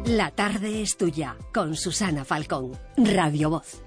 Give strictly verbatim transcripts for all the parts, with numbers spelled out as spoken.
La tarde es tuya, con Susana Falcón, Radio Voz.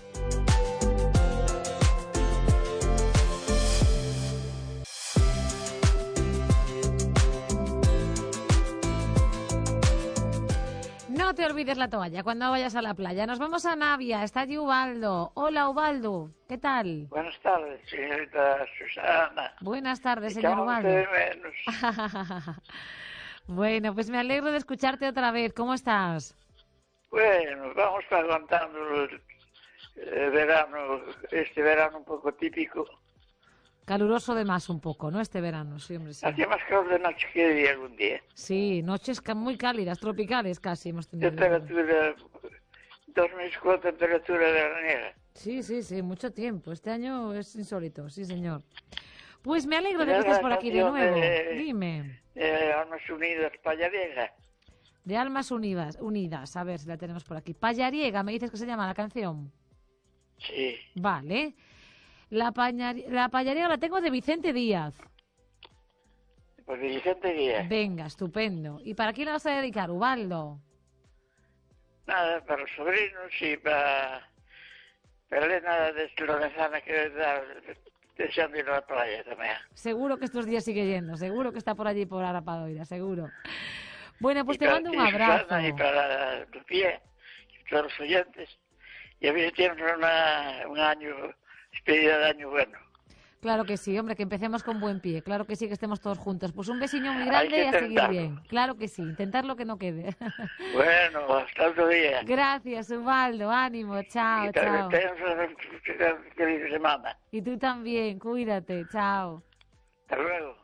No te olvides la toalla cuando vayas a la playa. Nos vamos a Navia, está allí Ubaldo. Hola, Ubaldo, ¿qué tal? Buenas tardes, señorita Susana. Buenas tardes, señor Ubaldo. De menos. Bueno, pues me alegro de escucharte otra vez. ¿Cómo estás? Bueno, vamos aguantando el, el verano, este verano un poco típico. Caluroso de más un poco, ¿no? Este verano, sí, hombre, sí. Hacía más calor de noche que de día algún día. Sí, noches muy cálidas, tropicales casi hemos tenido. Temperatura, dos meses con temperatura de veraniega. Sí, sí, sí, mucho tiempo. Este año es insólito, sí, señor. Pues me alegro de que estés por aquí de nuevo. De, Dime. De Almas Unidas, Pallariega. De Almas Unidas, Unidas, a ver si la tenemos por aquí. Pallariega, me dices que se llama la canción. Sí. Vale. La, pañari... la Pallariega la tengo de Vicente Díaz. Pues de Vicente Díaz. Venga, estupendo. ¿Y para quién la vas a dedicar, Ubaldo? Nada, para los sobrinos y para, para Elena de Lorenzana, que está deseando ir a la playa también. Seguro que estos días sigue yendo, seguro que está por allí por Arapadoira, seguro. Bueno, pues y te para mando un ti, abrazo. Susana, y para Lucía y todos los oyentes. Y a ver, tienen una, un año, despedida de año bueno. Claro que sí, hombre, que empecemos con buen pie. Claro que sí, que estemos todos juntos. Pues un besiño muy grande y a seguir bien. Claro que sí, intentarlo que no quede. Bueno, hasta otro día. Gracias, Ubaldo. Ánimo, chao, y chao. Feliz semana. Y tú también, cuídate, chao. Hasta luego.